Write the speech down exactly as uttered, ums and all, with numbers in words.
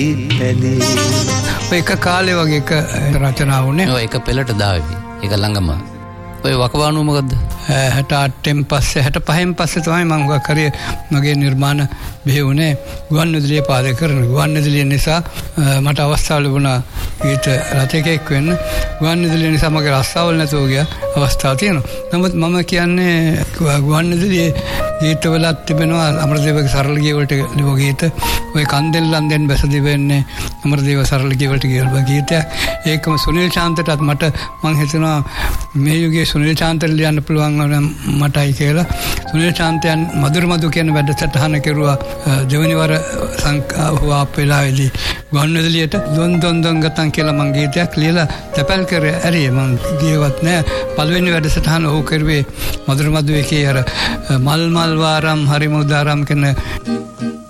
එක කාලේ වගේ එක රචනාව වුණේ. ඔය එක පෙළට දාවි. ඒක ළඟම. ඔය වකවානුව මොකද්ද? හැට අටෙන් පස්සේ හැට පහෙන් පස්සේ තමයි මම හුඟක් කරේ මගේ නිර්මාණ බිහි වුණේ ගුවන්විදුලිය පාදක කරන. ගුවන්විදුලිය නිසා මට අවස්ථාව ලැබුණා ගීත රචකයෙක් වෙන්න. ගුවන්විදුලිය නිසා මගේ රස්සාවල් නැතුව ගියා අවස්ථාව තියෙනවා. නමුත් මම කියන්නේ ගුවන්විදුලියේ ගීතවලත් තිබෙනවා අමරදේවගේ සරල ගී වලට ලිව ගීත. ඔය කන්දෙන් ලන්දෙන් බැසදි වෙන්නේ අමරදේව සරල ගී වලට ගිය ගීතයක්. ඒකම සුනිල් චාන්තටත් මට මං හිතනවා මේ යුගයේ සුනිල් චාන්තට ලියන්න පුළුවන් මටයි කියලා. සුනිල් චාන්තයන් මధుර මధు කියන වැඩසටහන කෙරුවා දෙවෙනි වර සංකාහුවා වෙලාවේදී ගුවන්විදුලියට දොන් දොන් දොන් ගතන් කියලා මං ගීතයක් ලියලා තැපැල් කරේ ඇරිය මං ගියවත් නෑ. පළවෙනි වැඩසටහන ඔහු කරුවේ මధుර මధు එකේ අර මල් මල් වාරම් හරි මුදාරම් කියන